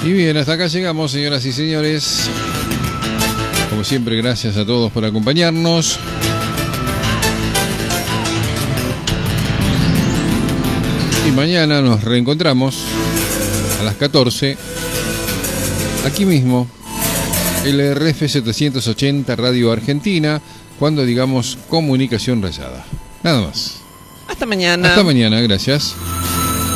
Y bien, hasta acá llegamos, señoras y señores. Como siempre, gracias a todos por acompañarnos. Y mañana nos reencontramos a las 14, aquí mismo, LRF 780 Radio Argentina, cuando digamos Comunicación Rayada. Nada más. Hasta mañana. Hasta mañana, gracias.